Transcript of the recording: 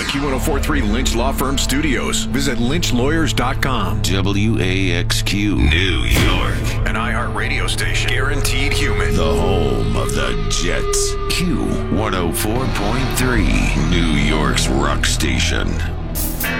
Q1043 Lynch Law Firm Studios. Visit lynchlawyers.com. WAXQ New York. An iHeartRadio station. Guaranteed human. The home of the Jets. Q104.3. New York's rock station.